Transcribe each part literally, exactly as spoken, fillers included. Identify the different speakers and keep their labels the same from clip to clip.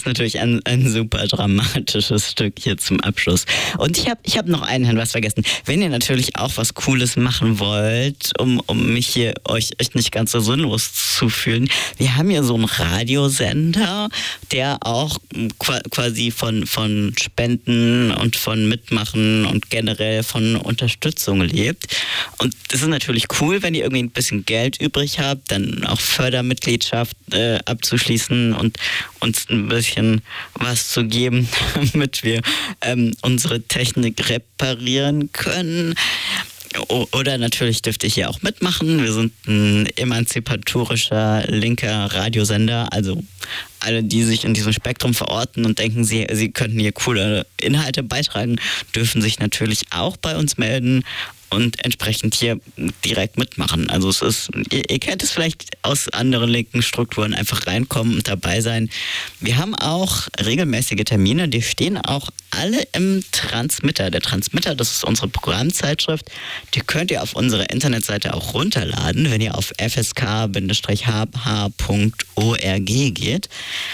Speaker 1: ist natürlich ein, ein super dramatisches Stück hier zum Abschluss. Und ich habe ich hab noch einen Hinweis vergessen. Wenn ihr natürlich auch was Cooles machen wollt, um, um mich hier euch, euch nicht ganz so sinnlos zu fühlen, wir haben hier so einen Radiosender, der auch quasi von, von Spenden und von Mitmachen und generell von Unterstützung lebt. Und das ist natürlich cool, wenn ihr irgendwie ein bisschen Geld übrig habt, dann auch Fördermitgliedschaft äh, abzuschließen und uns ein bisschen was zu geben, damit wir ähm, unsere Technik reparieren können. Oder natürlich dürft ihr hier auch mitmachen. Wir sind ein emanzipatorischer linker Radiosender. Also alle, die sich in diesem Spektrum verorten und denken, sie, sie könnten hier coole Inhalte beitragen, dürfen sich natürlich auch bei uns melden und entsprechend hier direkt mitmachen. Also es ist, ihr, ihr kennt es vielleicht aus anderen linken Strukturen, einfach reinkommen und dabei sein. Wir haben auch regelmäßige Termine, die stehen auch alle im Transmitter. Der Transmitter, das ist unsere Programmzeitschrift, die könnt ihr auf unserer Internetseite auch runterladen, wenn ihr auf f s k h h punkt org geht.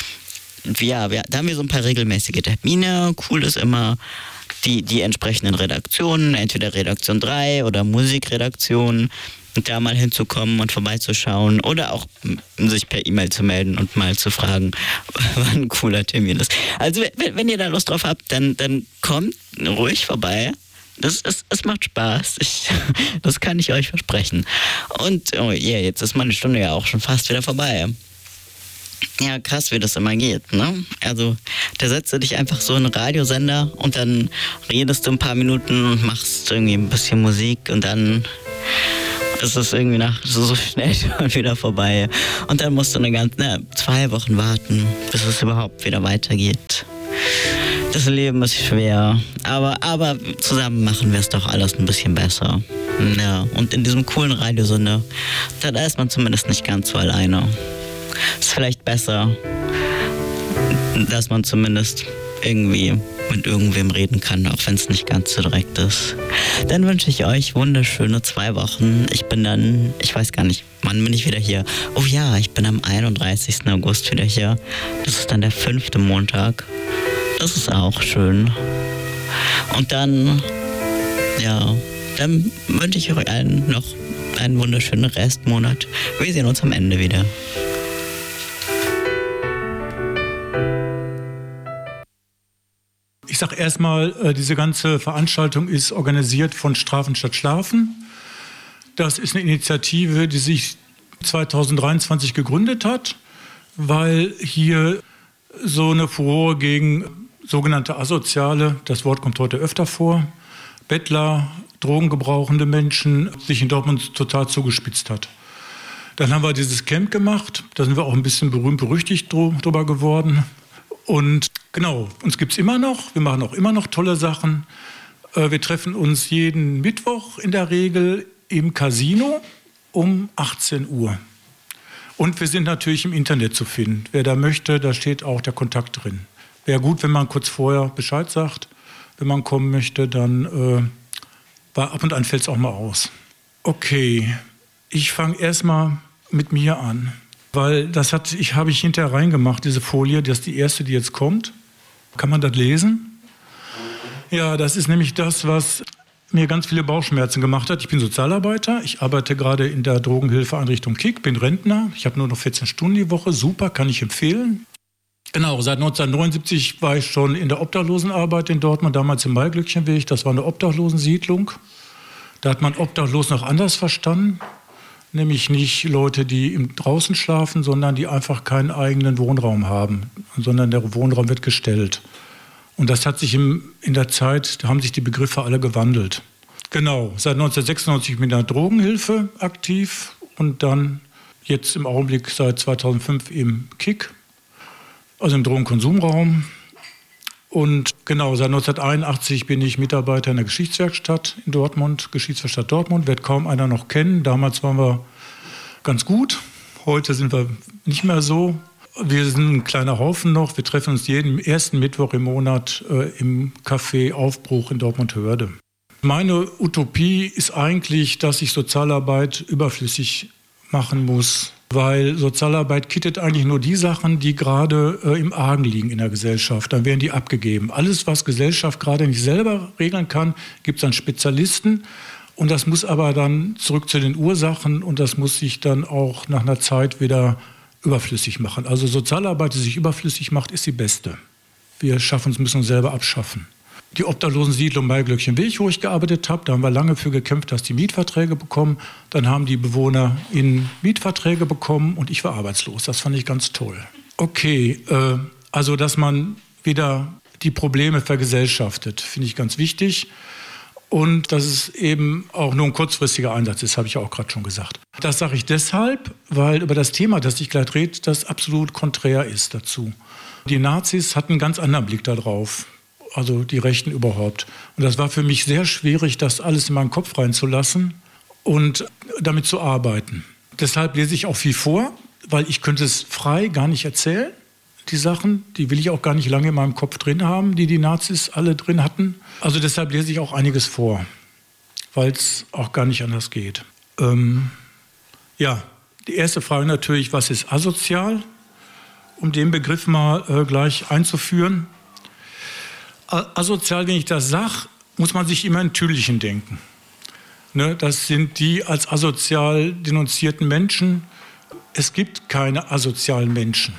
Speaker 1: Ja, wir, da haben wir so ein paar regelmäßige Termine. Cool ist immer, die, die entsprechenden Redaktionen, entweder Redaktion drei oder Musikredaktion, da mal hinzukommen und vorbeizuschauen oder auch sich per E-Mail zu melden und mal zu fragen, wann ein cooler Termin ist. Also wenn, wenn ihr da Lust drauf habt, dann, dann kommt ruhig vorbei. Das, es, es macht Spaß. Ich, das kann ich euch versprechen. Und oh yeah, jetzt ist meine Stunde ja auch schon fast wieder vorbei. Ja, krass, wie das immer geht, ne? Also, da setzt du dich einfach so in einen Radiosender und dann redest du ein paar Minuten und machst irgendwie ein bisschen Musik und dann ist es irgendwie nach so, so schnell schon wieder vorbei. Und dann musst du eine ganze, ne, zwei Wochen warten, bis es überhaupt wieder weitergeht. Das Leben ist schwer, aber, aber zusammen machen wir es doch alles ein bisschen besser. Ja, und in diesem coolen Radiosender, da, da ist man zumindest nicht ganz so alleine. Ist vielleicht besser, dass man zumindest irgendwie mit irgendwem reden kann, auch wenn es nicht ganz so direkt ist. Dann wünsche ich euch wunderschöne zwei Wochen. Ich bin dann, ich weiß gar nicht, wann bin ich wieder hier? Oh ja, ich bin am einunddreißigsten August wieder hier. Das ist dann der fünfte Montag. Das ist auch schön. Und dann, ja, dann wünsche ich euch allen noch einen wunderschönen Restmonat. Wir sehen uns am Ende wieder.
Speaker 2: Ich sage erstmal, diese ganze Veranstaltung ist organisiert von Strafen statt Schlafen. Das ist eine Initiative, die sich zweitausenddreiundzwanzig gegründet hat, weil hier so eine Furore gegen sogenannte Asoziale, das Wort kommt heute öfter vor, Bettler, drogengebrauchende Menschen, sich in Dortmund total zugespitzt hat. Dann haben wir dieses Camp gemacht, da sind wir auch ein bisschen berühmt-berüchtigt drüber geworden. Und genau, uns gibt es immer noch, wir machen auch immer noch tolle Sachen. Wir treffen uns jeden Mittwoch in der Regel im Casino um achtzehn Uhr. Und wir sind natürlich im Internet zu finden. Wer da möchte, da steht auch der Kontakt drin. Wäre gut, wenn man kurz vorher Bescheid sagt. Wenn man kommen möchte, dann äh, ab und an fällt es auch mal aus. Okay, ich fange erstmal mit mir an. Weil das hat, ich, habe ich hinterher reingemacht, diese Folie, das ist die erste, die jetzt kommt. Kann man das lesen? Ja, das ist nämlich das, was mir ganz viele Bauchschmerzen gemacht hat. Ich bin Sozialarbeiter, ich arbeite gerade in der Drogenhilfeeinrichtung Kick, bin Rentner. Ich habe nur noch vierzehn Stunden die Woche, super, kann ich empfehlen. Genau, seit neunzehnhundertneunundsiebzig war ich schon in der Obdachlosenarbeit in Dortmund, damals im Maiglöckchenweg. Das war eine Obdachlosensiedlung. Da hat man obdachlos noch anders verstanden. Nämlich nicht Leute, die im draußen schlafen, sondern die einfach keinen eigenen Wohnraum haben, sondern der Wohnraum wird gestellt. Und das hat sich im, in der Zeit, da haben sich die Begriffe alle gewandelt. Genau, seit neunzehnhundertsechsundneunzig mit der Drogenhilfe aktiv und dann jetzt im Augenblick seit zweitausendfünf im Kick, also im Drogenkonsumraum. Und genau, seit neunzehnhunderteinundachtzig bin ich Mitarbeiter in der Geschichtswerkstatt in Dortmund, Geschichtswerkstatt Dortmund, wird kaum einer noch kennen. Damals waren wir ganz gut, heute sind wir nicht mehr so. Wir sind ein kleiner Haufen noch, wir treffen uns jeden ersten Mittwoch im Monat äh, im Café Aufbruch in Dortmund-Hörde. Meine Utopie ist eigentlich, dass ich Sozialarbeit überflüssig machen muss, Weil Sozialarbeit kittet eigentlich nur die Sachen, die gerade äh, im Argen liegen in der Gesellschaft. Dann werden die abgegeben. Alles, was Gesellschaft gerade nicht selber regeln kann, gibt es an Spezialisten. Und das muss aber dann zurück zu den Ursachen und das muss sich dann auch nach einer Zeit wieder überflüssig machen. Also Sozialarbeit, die sich überflüssig macht, ist die beste. Wir schaffen es, müssen uns selber abschaffen. Die Obdachlosensiedlung Maiglöckchenweg, wo ich gearbeitet habe, da haben wir lange für gekämpft, dass die Mietverträge bekommen. Dann haben die Bewohner in Mietverträge bekommen und ich war arbeitslos. Das fand ich ganz toll. Okay, äh, also dass man wieder die Probleme vergesellschaftet, finde ich ganz wichtig. Und dass es eben auch nur ein kurzfristiger Einsatz ist, habe ich auch gerade schon gesagt. Das sage ich deshalb, weil über das Thema, das ich gleich rede, das absolut konträr ist dazu. Die Nazis hatten einen ganz anderen Blick darauf. Also die Rechten überhaupt. Und das war für mich sehr schwierig, das alles in meinen Kopf reinzulassen und damit zu arbeiten. Deshalb lese ich auch viel vor, weil ich könnte es frei gar nicht erzählen. Die Sachen, die will ich auch gar nicht lange in meinem Kopf drin haben, die die Nazis alle drin hatten. Also deshalb lese ich auch einiges vor, weil es auch gar nicht anders geht. Ähm, ja, die erste Frage natürlich, was ist asozial? Um den Begriff mal äh, gleich einzuführen. Asozial, wenn ich das sage, muss man sich immer in Tüdelchen denken. Ne, das sind die als asozial denunzierten Menschen. Es gibt keine asozialen Menschen,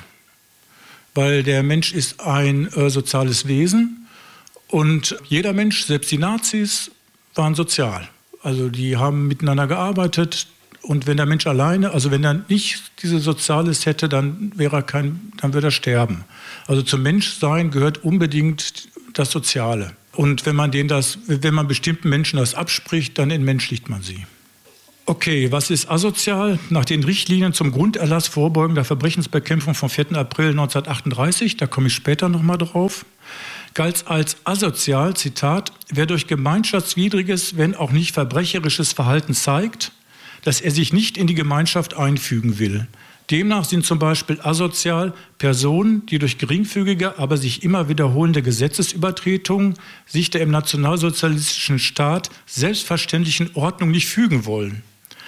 Speaker 2: weil der Mensch ist ein äh, soziales Wesen und jeder Mensch, selbst die Nazis, waren sozial. Also die haben miteinander gearbeitet und wenn der Mensch alleine, also wenn er nicht diese Soziales hätte, dann wäre er kein, dann würde er sterben. Also zum Menschsein gehört unbedingt das Soziale. Und wenn man denen das, wenn man bestimmten Menschen das abspricht, dann entmenschlicht man sie. Okay, was ist asozial? Nach den Richtlinien zum Grunderlass vorbeugender Verbrechensbekämpfung vom vierten April neunzehnhundertachtunddreißig, da komme ich später nochmal drauf, galt als asozial, Zitat, wer durch gemeinschaftswidriges, wenn auch nicht verbrecherisches Verhalten zeigt, dass er sich nicht in die Gemeinschaft einfügen will. Demnach sind zum Beispiel asozial Personen, die durch geringfügige, aber sich immer wiederholende Gesetzesübertretungen sich der im nationalsozialistischen Staat selbstverständlichen Ordnung nicht fügen wollen.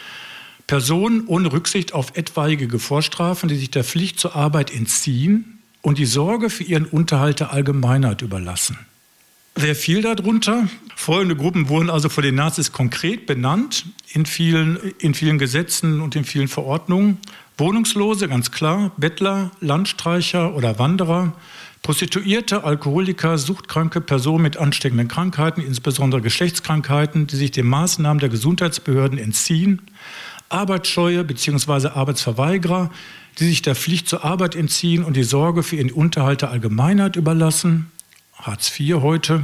Speaker 2: Personen ohne Rücksicht auf etwaige Vorstrafen, die sich der Pflicht zur Arbeit entziehen und die Sorge für ihren Unterhalt der Allgemeinheit überlassen. Wer fiel darunter? Folgende Gruppen wurden also von den Nazis konkret benannt, in vielen, in vielen Gesetzen und in vielen Verordnungen. Wohnungslose, ganz klar, Bettler, Landstreicher oder Wanderer, Prostituierte, Alkoholiker, suchtkranke Personen mit ansteckenden Krankheiten, insbesondere Geschlechtskrankheiten, die sich den Maßnahmen der Gesundheitsbehörden entziehen, Arbeitsscheue bzw. Arbeitsverweigerer, die sich der Pflicht zur Arbeit entziehen und die Sorge für ihren Unterhalt der Allgemeinheit überlassen, Hartz vier heute.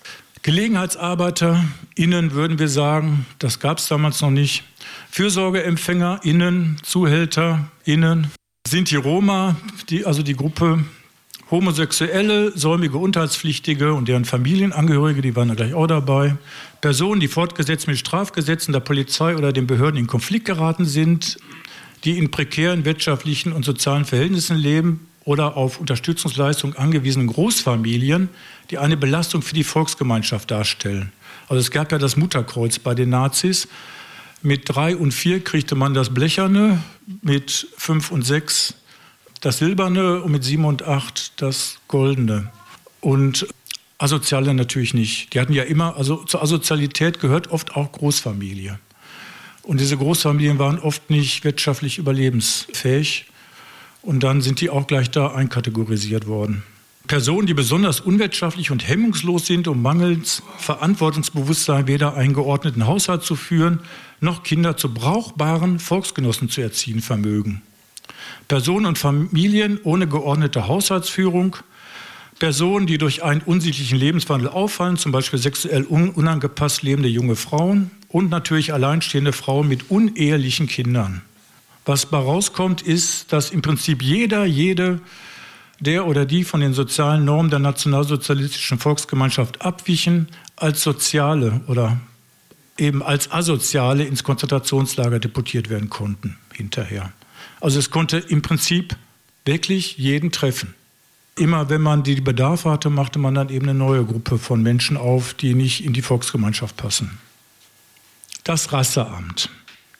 Speaker 2: GelegenheitsarbeiterInnen würden wir sagen, das gab es damals noch nicht. FürsorgeempfängerInnen, ZuhälterInnen, Sinti Roma, die, also die Gruppe Homosexuelle, säumige Unterhaltspflichtige und deren Familienangehörige, die waren da gleich auch dabei. Personen, die fortgesetzt mit Strafgesetzen der Polizei oder den Behörden in Konflikt geraten sind, die in prekären wirtschaftlichen und sozialen Verhältnissen leben oder auf Unterstützungsleistungen angewiesenen Großfamilien, die eine Belastung für die Volksgemeinschaft darstellen. Also es gab ja das Mutterkreuz bei den Nazis. Mit drei und vier kriegte man das Blecherne, mit fünf und sechs das Silberne und mit sieben und acht das Goldene. Und Asoziale natürlich nicht. Die hatten ja immer, also zur Asozialität gehört oft auch Großfamilie. Und diese Großfamilien waren oft nicht wirtschaftlich überlebensfähig. Und dann sind die auch gleich da einkategorisiert worden. Personen, die besonders unwirtschaftlich und hemmungslos sind, um mangels Verantwortungsbewusstsein weder einen geordneten Haushalt zu führen, noch Kinder zu brauchbaren Volksgenossen zu erziehen vermögen. Personen und Familien ohne geordnete Haushaltsführung, Personen, die durch einen unsittlichen Lebenswandel auffallen, zum Beispiel sexuell unangepasst lebende junge Frauen und natürlich alleinstehende Frauen mit unehelichen Kindern. Was bei rauskommt, ist, dass im Prinzip jeder, jede, der oder die von den sozialen Normen der nationalsozialistischen Volksgemeinschaft abwichen, als Soziale oder eben als Asoziale ins Konzentrationslager deportiert werden konnten hinterher. Also es konnte im Prinzip wirklich jeden treffen. Immer wenn man die Bedarf hatte, machte man dann eben eine neue Gruppe von Menschen auf, die nicht in die Volksgemeinschaft passen. Das Rasseamt.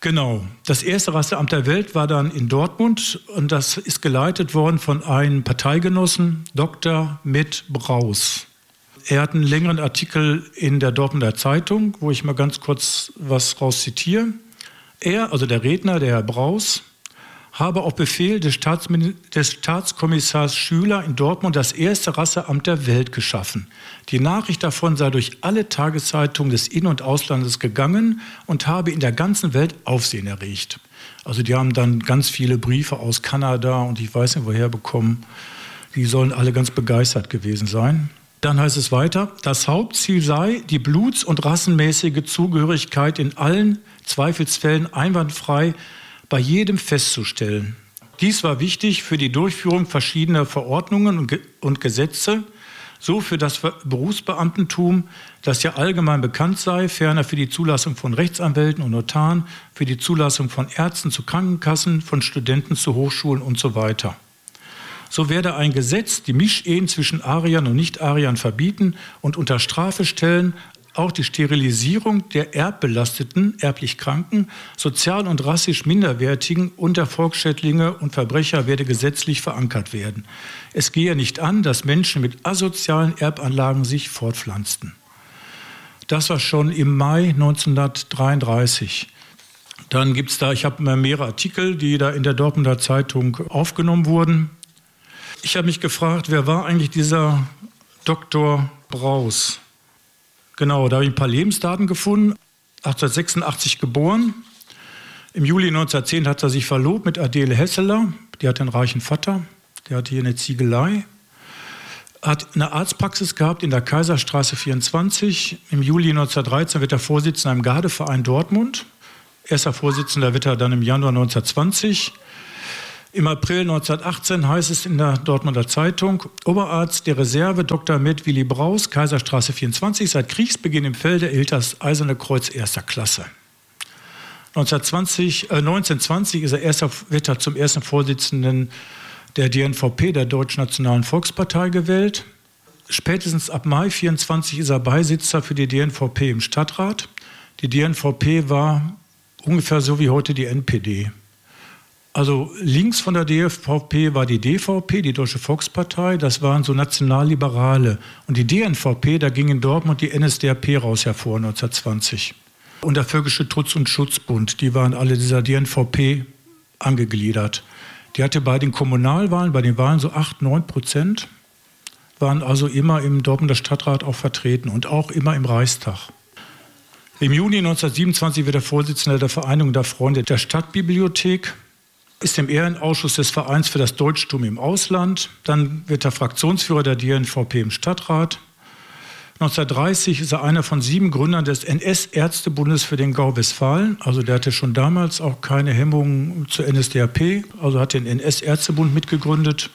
Speaker 2: Genau. Das erste Rasseamt der Welt war dann in Dortmund und das ist geleitet worden von einem Parteigenossen, Doktor Med Braus. Er hat einen längeren Artikel in der Dortmunder Zeitung, wo ich mal ganz kurz was raus zitiere. Er, also der Redner, der Herr Braus, habe auf Befehl des, Staatsmin- des Staatskommissars Schüler in Dortmund das erste Rasseamt der Welt geschaffen. Die Nachricht davon sei durch alle Tageszeitungen des In- und Auslandes gegangen und habe in der ganzen Welt Aufsehen erregt. Also die haben dann ganz viele Briefe aus Kanada und ich weiß nicht woher bekommen. Die sollen alle ganz begeistert gewesen sein. Dann heißt es weiter, das Hauptziel sei, die bluts- und rassenmäßige Zugehörigkeit in allen Zweifelsfällen einwandfrei bei jedem festzustellen. Dies war wichtig für die Durchführung verschiedener Verordnungen und, Ge- und Gesetze, so für das Berufsbeamtentum, das ja allgemein bekannt sei, ferner für die Zulassung von Rechtsanwälten und Notaren, für die Zulassung von Ärzten zu Krankenkassen, von Studenten zu Hochschulen und so weiter. So werde ein Gesetz die Mischehen zwischen Ariern und Nicht-Ariern verbieten und unter Strafe stellen, auch die Sterilisierung der erbbelasteten, erblich Kranken, sozial und rassisch Minderwertigen und der Volksschädlinge und Verbrecher werde gesetzlich verankert werden. Es gehe nicht an, dass Menschen mit asozialen Erbanlagen sich fortpflanzten. Das war schon im Mai neunzehnhundertdreiunddreißig. Dann gibt es da, ich habe mehrere Artikel, die da in der Dortmunder Zeitung aufgenommen wurden. Ich habe mich gefragt, wer war eigentlich dieser Doktor Braus? Genau, da habe ich ein paar Lebensdaten gefunden. achtzehnhundertsechsundachtzig geboren. Im Juli neunzehnhundertzehn hat er sich verlobt mit Adele Hesseler. Die hatte einen reichen Vater. Der hatte hier eine Ziegelei. Hat eine Arztpraxis gehabt in der Kaiserstraße vierundzwanzig. Im Juli neunzehnhundertdreizehn wird er Vorsitzender im Gardeverein Dortmund. Erster Vorsitzender wird er dann im Januar neunzehnhundertzwanzig. Im April neunzehnhundertachtzehn heißt es in der Dortmunder Zeitung, Oberarzt der Reserve Doktor Med Willi Braus, Kaiserstraße vierundzwanzig, seit Kriegsbeginn im Felde erhielt das Eiserne Kreuz erster Klasse. neunzehnhundertzwanzig, äh, neunzehnhundertzwanzig ist er erster, wird er zum ersten Vorsitzenden der D N V P, der Deutschen Nationalen Volkspartei, gewählt. Spätestens ab Mai vierundzwanzig ist er Beisitzer für die D N V P im Stadtrat. Die D N V P war ungefähr so wie heute die N P D. Also links von der D N V P war die D V P, die Deutsche Volkspartei, das waren so Nationalliberale. Und die D N V P, da ging in Dortmund die N S D A P raus hervor, neunzehnhundertzwanzig. Und der Völkische Trutz- und Schutzbund, die waren alle dieser D N V P angegliedert. Die hatte bei den Kommunalwahlen, bei den Wahlen so acht, neun Prozent, waren also immer im Dortmunder Stadtrat auch vertreten und auch immer im Reichstag. Im Juni neunzehnhundertsiebenundzwanzig wird er Vorsitzender der Vereinigung der Freunde der Stadtbibliothek, ist im Ehrenausschuss des Vereins für das Deutschtum im Ausland. Dann wird er Fraktionsführer der D N V P im Stadtrat. neunzehnhundertdreißig ist er einer von sieben Gründern des N S-Ärztebundes für den Gau Westfalen. Also der hatte schon damals auch keine Hemmungen zur N S D A P, also hat den N S-Ärztebund mitgegründet.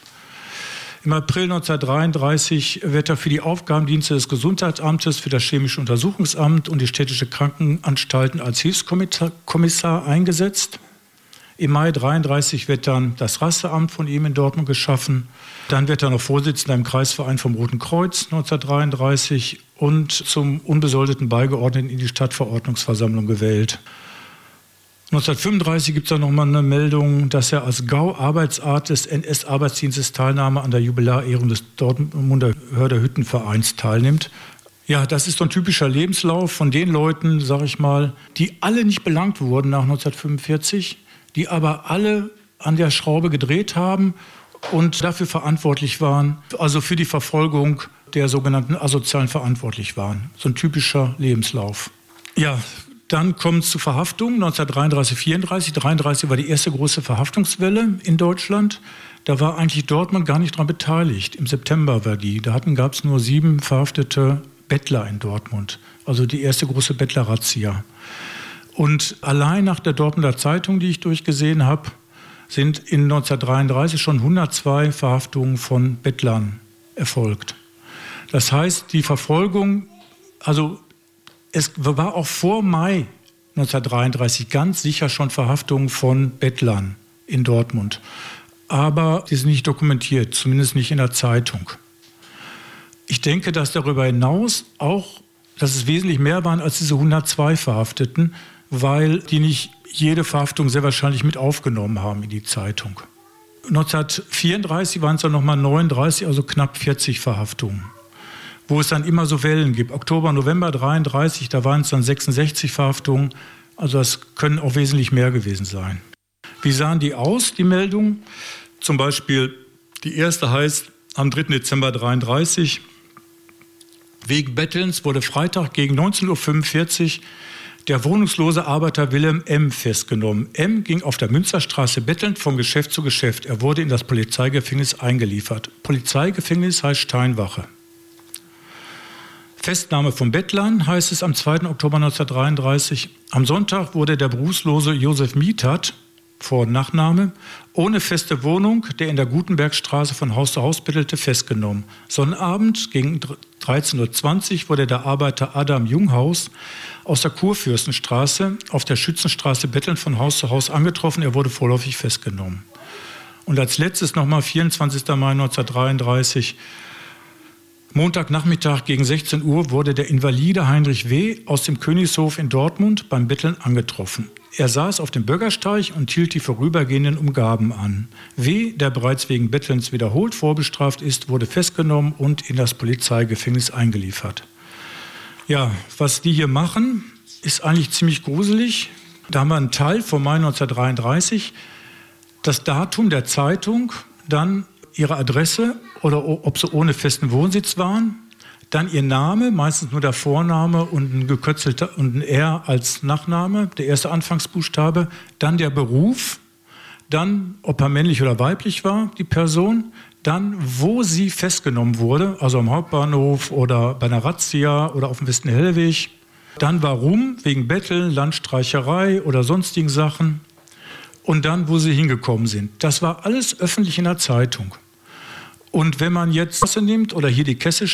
Speaker 2: Im April neunzehnhundertdreiunddreißig wird er für die Aufgabendienste des Gesundheitsamtes, für das Chemische Untersuchungsamt und die städtische Krankenanstalten als Hilfskommissar eingesetzt. Im Mai neunzehnhundertdreiunddreißig wird dann das Rasseamt von ihm in Dortmund geschaffen. Dann wird er noch Vorsitzender im Kreisverein vom Roten Kreuz neunzehnhundertdreiunddreißig und zum unbesoldeten Beigeordneten in die Stadtverordnungsversammlung gewählt. neunzehnhundertfünfunddreißig gibt es dann noch mal eine Meldung, dass er als Gau-Arbeitsart des N S-Arbeitsdienstes Teilnahme an der Jubiläerehrung des Dortmunder Hörder-Hüttenvereins teilnimmt. Ja, das ist so ein typischer Lebenslauf von den Leuten, sage ich mal, die alle nicht belangt wurden nach neunzehnhundertfünfundvierzig, die aber alle an der Schraube gedreht haben und dafür verantwortlich waren, also für die Verfolgung der sogenannten Asozialen verantwortlich waren. So ein typischer Lebenslauf. Ja, dann kommt es zu Verhaftungen, neunzehnhundertdreiunddreißig, vierunddreißig. neunzehnhundertdreiunddreißig war die erste große Verhaftungswelle in Deutschland. Da war eigentlich Dortmund gar nicht dran beteiligt. Im September war die. Da gab es nur sieben verhaftete Bettler in Dortmund. Also die erste große Bettler-Razzia. Und allein nach der Dortmunder Zeitung, die ich durchgesehen habe, sind in neunzehnhundertdreiunddreißig schon hundertzwei Verhaftungen von Bettlern erfolgt. Das heißt, die Verfolgung, also es war auch vor Mai neunzehnhundertdreiunddreißig ganz sicher schon Verhaftungen von Bettlern in Dortmund. Aber die sind nicht dokumentiert, zumindest nicht in der Zeitung. Ich denke, dass darüber hinaus auch, dass es wesentlich mehr waren als diese hundertzwei Verhafteten, weil die nicht jede Verhaftung sehr wahrscheinlich mit aufgenommen haben in die Zeitung. neunzehnhundertvierunddreißig waren es dann nochmal neununddreißig, also knapp vierzig Verhaftungen. Wo es dann immer so Wellen gibt. Oktober, November dreiunddreißig, da waren es dann sechsundsechzig Verhaftungen. Also das können auch wesentlich mehr gewesen sein. Wie sahen die aus, die Meldungen? Zum Beispiel, die erste heißt, am dritten Dezember dreiunddreißig, wegen Bettelns wurde Freitag gegen neunzehn Uhr fünfundvierzig der wohnungslose Arbeiter Wilhelm M. festgenommen. M. ging auf der Münsterstraße bettelnd von Geschäft zu Geschäft. Er wurde in das Polizeigefängnis eingeliefert. Polizeigefängnis heißt Steinwache. Festnahme von Bettlern heißt es am zweiten Oktober neunzehnhundertdreiunddreißig. Am Sonntag wurde der berufslose Josef Mietert, Vor- und Nachname, ohne feste Wohnung, der in der Gutenbergstraße von Haus zu Haus bettelte, festgenommen. Sonnabend gegen dreizehn Uhr zwanzig wurde der Arbeiter Adam Junghaus aus der Kurfürstenstraße auf der Schützenstraße bettelnd von Haus zu Haus angetroffen. Er wurde vorläufig festgenommen. Und als letztes nochmal vierundzwanzigster Mai neunzehnhundertdreiunddreißig. Montagnachmittag gegen sechzehn Uhr wurde der Invalide Heinrich W. aus dem Königshof in Dortmund beim Betteln angetroffen. Er saß auf dem Bürgersteig und hielt die vorübergehenden Umgaben an. W., der bereits wegen Bettelns wiederholt vorbestraft ist, wurde festgenommen und in das Polizeigefängnis eingeliefert. Ja, was die hier machen, ist eigentlich ziemlich gruselig. Da haben wir einen Teil vom Mai neunzehnhundertdreiunddreißig, das Datum der Zeitung, dann ihre Adresse oder ob sie ohne festen Wohnsitz waren, dann ihr Name, meistens nur der Vorname und ein gekürzelter und ein R als Nachname, der erste Anfangsbuchstabe, dann der Beruf, dann ob er männlich oder weiblich war, die Person, dann wo sie festgenommen wurde, also am Hauptbahnhof oder bei einer Razzia oder auf dem Westenhellweg, dann warum, wegen Betteln, Landstreicherei oder sonstigen Sachen und dann wo sie hingekommen sind. Das war alles öffentlich in der Zeitung. Und wenn man jetzt Kasse nimmt oder hier die Kesse